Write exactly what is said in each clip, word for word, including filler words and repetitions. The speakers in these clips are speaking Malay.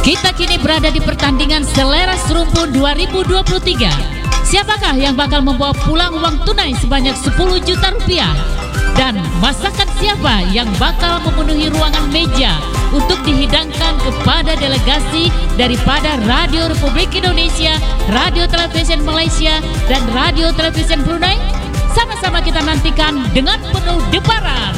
Kita kini berada di pertandingan Selera Serumpun dua ribu dua puluh tiga. Siapakah yang bakal membawa pulang uang tunai sebanyak sepuluh juta rupiah? Dan masakan siapa yang bakal memenuhi ruangan meja untuk dihidangkan kepada delegasi daripada Radio Republik Indonesia, Radio Televisi Malaysia, dan Radio Televisi Brunei? Sama-sama kita nantikan dengan penuh debaran.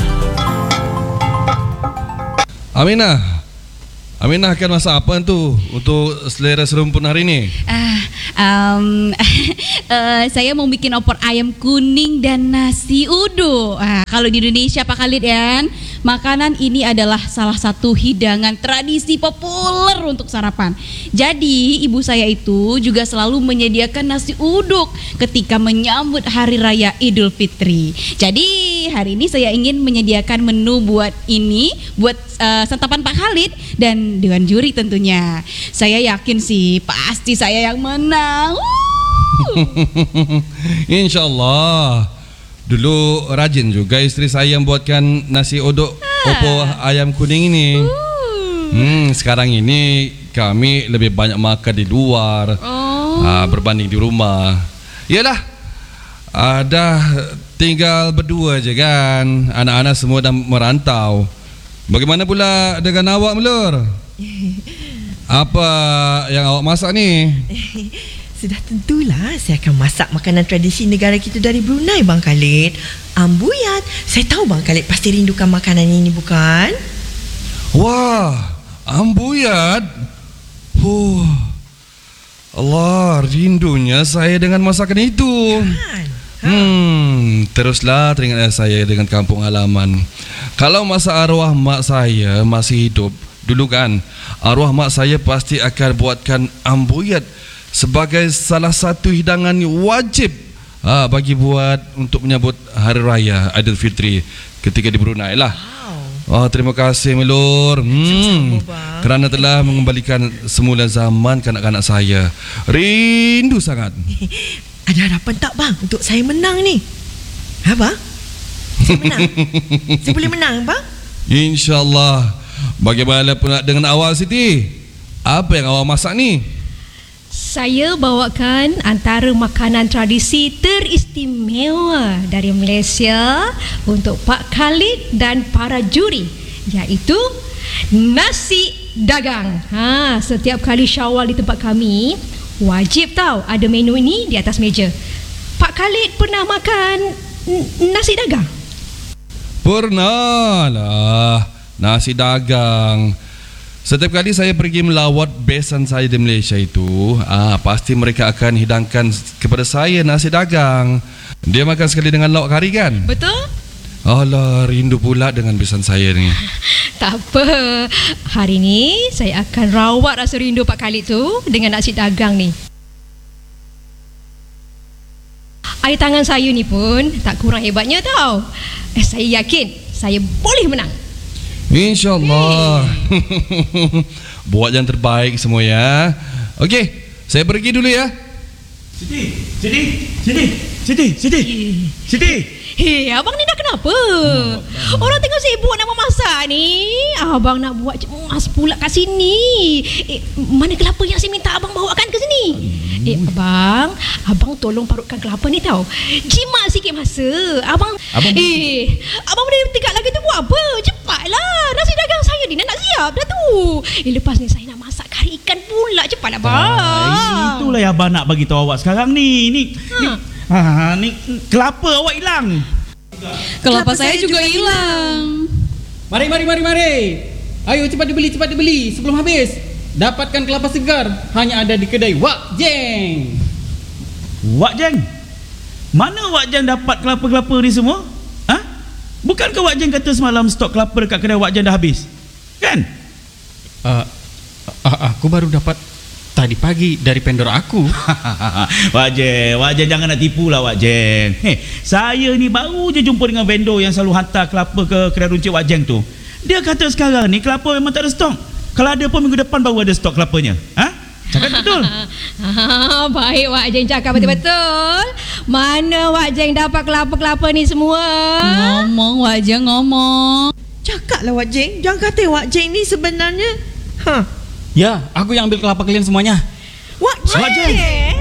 Aminah, Aminah akan masak apa tu untuk Selera Serumpun hari ni? Uh, um, uh, saya mau bikin opor ayam kuning dan nasi uduk. Uh, kalau di Indonesia Pak Khalid ya, makanan ini adalah salah satu hidangan tradisi populer untuk sarapan. Jadi ibu saya itu juga selalu menyediakan nasi uduk ketika menyambut Hari Raya Idul Fitri. Jadi hari ini saya ingin menyediakan menu buat ini, buat uh, santapan Pak Khalid dan dengan juri tentunya. Saya yakin sih pasti saya yang menang. InsyaAllah. Dulu rajin juga isteri saya yang buatkan nasi uduk opor ayam kuning ini. Hmm, sekarang ini kami lebih banyak makan di luar Oh. uh, berbanding di rumah. Yalah, uh, dah tinggal berdua je kan. Anak-anak semua dah merantau. Bagaimana pula dengan awak, Melur? Apa yang awak masak ni? Sudah tentulah saya akan masak makanan tradisi negara kita dari Brunei, Bang Khalid. Ambuyat. Saya tahu Bang Khalid pasti rindukan makanan ini, bukan? Wah, ambuyat. Huh. Allah, rindunya saya dengan masakan itu. Kan? Hmm, teruslah teringat saya dengan kampung halaman. Kalau masa arwah mak saya masih hidup dulu kan, arwah mak saya pasti akan buatkan ambuyat sebagai salah satu hidangan wajib ha, bagi buat untuk menyambut Hari Raya Idul Fitri ketika di Brunei lah. Oh, terima kasih Melur. Hmm, kerana telah mengembalikan semula zaman kanak-kanak saya. Rindu sangat. Ada harapan tak bang untuk saya menang ni? Ha bang? Saya menang. Saya boleh menang bang? InsyaAllah. Bagaimana pula dengan awak Siti? Apa yang awak masak ni? Saya bawakan antara makanan tradisi teristimewa dari Malaysia untuk Pak Khalid dan para juri, iaitu nasi dagang. Ha, setiap kali Syawal di tempat kami wajib tahu ada menu ini di atas meja. Pak Khalid pernah makan nasi dagang? Pernah lah. Nasi dagang. Setiap kali saya pergi melawat besan saya di Malaysia itu, ah, pasti mereka akan hidangkan kepada saya nasi dagang. Dia makan sekali dengan lauk kari kan? Betul? Alah, rindu pula dengan besan saya ni. Tak apa. Hari ni saya akan rawat rasa rindu Pak Khalid tu dengan nasi dagang ni. Air tangan saya ni pun tak kurang hebatnya tau. Eh, saya yakin saya boleh menang. InsyaAllah. Buat yang terbaik semua ya. Okey, saya pergi dulu ya. Siti, Siti, Siti, Siti, Siti, Siti. Hei, abang ni dah kenapa? Oh, orang tengah sibuk nak memasak ni. Abang nak buat cemas pula kat sini. Eh, mana kelapa yang saya minta abang bawakan ke sini? Eh, abang, abang tolong parutkan kelapa ni tau. Jimat sikit masa. Abang, Abang eh, abang boleh tinggal lagi tu buat apa? Cepatlah. Nasi dagang saya ni nak siap dah tu. Eh, lepas ni saya nak masak kari ikan pula. Cepatlah, abang. Ah, itulah yang abang nak bagi tahu awak sekarang ni. Ni, Ha. ni, ha, ni kelapa awak hilang. Kelapa saya juga hilang. Mari, mari, mari, mari. Ayo cepat dibeli, cepat dibeli sebelum habis. Dapatkan kelapa segar hanya ada di kedai Wak Jeng. Wak Jeng, mana Wak Jeng dapat kelapa-kelapa ni semua? Ha? Bukankah Wak Jeng kata semalam stok kelapa dekat kedai Wak Jeng dah habis? Kan? Uh, uh, aku baru dapat tadi pagi dari vendor aku. Wak Jeng, Wak Jeng jangan nak tipu lah Wak Jeng. Hey, saya ni baru je jumpa dengan vendor yang selalu hantar kelapa ke kedai runcit Wak Jeng tu. Dia kata sekarang ni kelapa memang tak ada stok. Kalau ada pun minggu depan baru ada stok kelapanya. Ha? Cakap betul. Ah, baik Wak Jeng cakap betul-betul. Mana Wak Jeng dapat kelapa-kelapa ni semua? Ngomong Wak Jeng, ngomong. Cakaplah Wak Jeng. Jangan kata Wak Jeng ni sebenarnya. Ha. Ya, aku yang ambil kelapa kalian semuanya. Wak Jeng.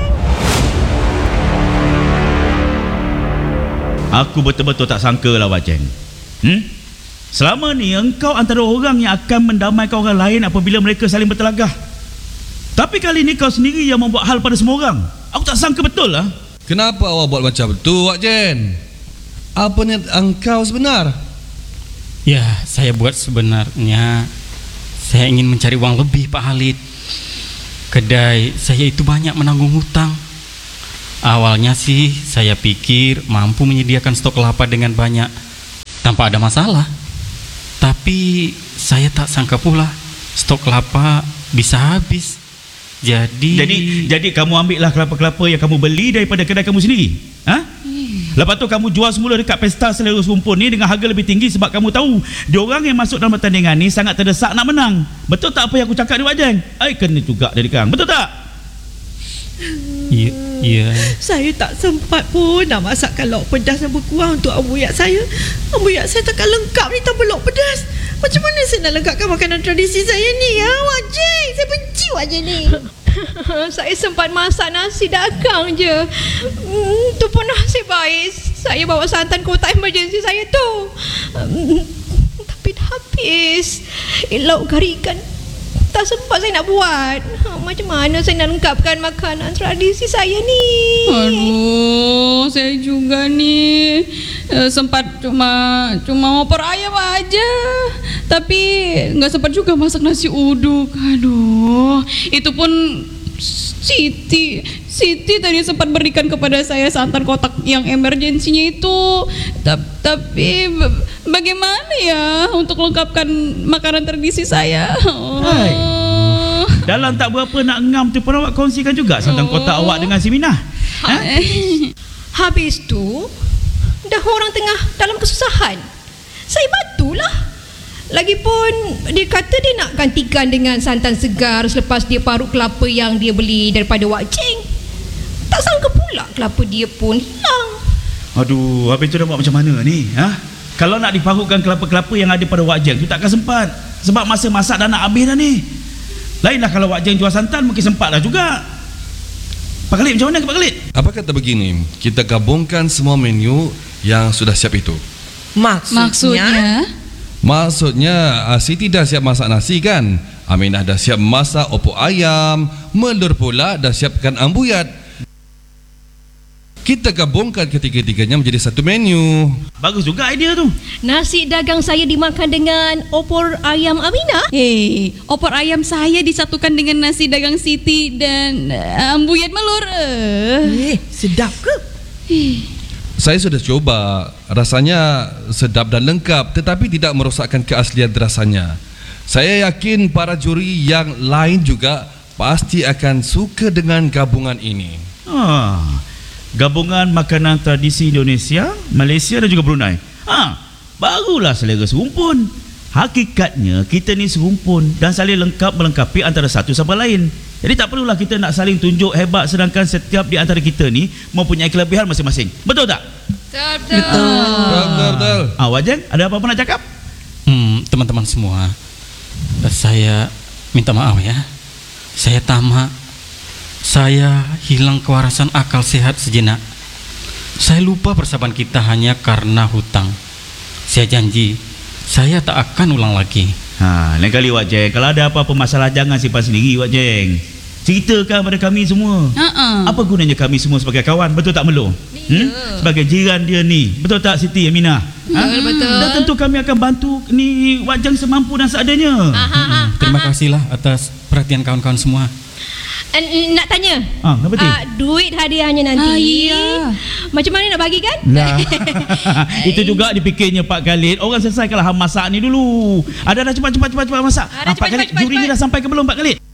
Aku betul-betul tak sangka lah Wak Jeng. Hmm? Selama ni engkau antara orang yang akan mendamaikan orang lain apabila mereka saling bertelagah. Tapi kali ni kau sendiri yang membuat hal pada semua orang. Aku tak sangka betul lah. Kenapa awak buat macam tu, Wak Jen? Apa niat engkau sebenar? Ya, saya buat sebenarnya saya ingin mencari uang lebih, Pak Khalid. Kedai saya itu banyak menanggung hutang. Awalnya sih saya pikir mampu menyediakan stok kelapa dengan banyak tanpa ada masalah. Tapi saya tak sangka pula stok kelapa bisa habis. Jadi Jadi jadi kamu ambillah kelapa-kelapa yang kamu beli daripada kedai kamu sendiri. Ha? Hmm. Lepas tu kamu jual semula dekat pesta selera serumpun ni dengan harga lebih tinggi sebab kamu tahu diorang yang masuk dalam pertandingan ni sangat terdesak nak menang. Betul tak apa yang aku cakap ni, Wak Jeng? Ai kena juga dari kang. Betul tak? Ya, ya. Saya tak sempat pun nak masakkan lauk pedas yang berkuah untuk ambuyat saya. Ambuyat saya takkan lengkap ni tanpa lauk pedas. Macam mana saya nak lengkapkan makanan tradisi saya ni, ya, Wak Jeng? Saya benci Wak Jeng ni. Saya sempat masak nasi dagang je. Hmm, tu pun nasib baik saya bawa santan kotak emergency saya tu. Hmm, tapi dah habis. Eh, lauk kari ikan tak sempat saya nak buat. Ha, macam mana saya nak lengkapkan makanan tradisi saya ni? Aduh, saya juga ni eh, sempat cuma cuma opor ayam aja. Tapi nggak sempat juga masak nasi uduk. Aduh, itu pun Siti Siti tadi sempat berikan kepada saya santan kotak yang emergensinya itu. Tapi bagaimana ya untuk lengkapkan makanan tradisi saya? Hai. Dalam tak berapa nak ngam tu pun awak kongsikan juga santan kotak awak dengan si Minah. Ha? Habis tu dah orang tengah dalam kesusahan, saya bantulah. Lagipun dia kata dia nak gantikan dengan santan segar selepas dia parut kelapa yang dia beli daripada Wak Jeng. Tak sangka pula kelapa dia pun hilang. Aduh, habis tu dah buat macam mana ni? Ha? Kalau nak diparutkan kelapa-kelapa yang ada pada Wak Jeng tu takkan sempat. Sebab masa masak dah nak habis dah ni. Lainlah kalau Wak Jeng jual santan mungkin sempat dah juga. Pak Khalid, macam mana ke Pak Khalid? Apa kata begini, kita gabungkan semua menu yang sudah siap itu. Maksudnya? Maksudnya? Maksudnya uh, Siti dah siap masak nasi kan, Aminah dah siap masak opor ayam, Melur pula dah siapkan ambuyat. Kita gabungkan ketiga-tiganya menjadi satu menu. Bagus juga idea tu. Nasi dagang saya dimakan dengan opor ayam Aminah. Hei, opor ayam saya disatukan dengan nasi dagang Siti dan uh, ambuyat Melur. Uh. Eh, sedap ke? Saya sudah coba, rasanya sedap dan lengkap tetapi tidak merosakkan keaslian rasanya. Saya yakin para juri yang lain juga pasti akan suka dengan gabungan ini. Ha, gabungan makanan tradisi Indonesia, Malaysia dan juga Brunei. Ha, barulah selera serumpun. Hakikatnya kita ni serumpun dan saling lengkap melengkapi antara satu sama lain. Jadi tak perlulah kita nak saling tunjuk hebat sedangkan setiap di antara kita ni mempunyai kelebihan masing-masing. Betul tak? Betul. Betul, betul, betul. Ah, Wak Jeng, ada apa-apa nak cakap? Hmm, teman-teman semua, saya minta maaf ya. Saya tamak. Saya hilang kewarasan akal sehat sejenak. Saya lupa persahabatan kita hanya karena hutang. Saya janji, saya tak akan ulang lagi. Ha, lain kali Wak Jeng, kalau ada apa-apa masalah jangan simpan sendiri Wak Jeng. Ceritakan pada kami semua. Uh-uh. Apa gunanya kami semua sebagai kawan, betul tak Melo? Hmm? Sebagai jiran dia ni, betul tak Siti Aminah? Ha? Betul, betul. Dan tentu kami akan bantu ni Wak Jeng semampu dan seadanya. Hmm, terima kasihlah atas perhatian kawan-kawan semua. Uh, nak tanya, Ah, apa tu? uh, duit hadiahnya nanti Ah, iya. macam mana nak bagi kan? Nah. Itu juga dipikirnya Pak Khalid. Orang selesaikanlah hang masak ni dulu. Ada dah cepat cepat cepat cepat masak. Ah, dah Ah, Pak cepat, Khalid, cepat, juri ni cepat. dah sampai ke belum Pak Khalid?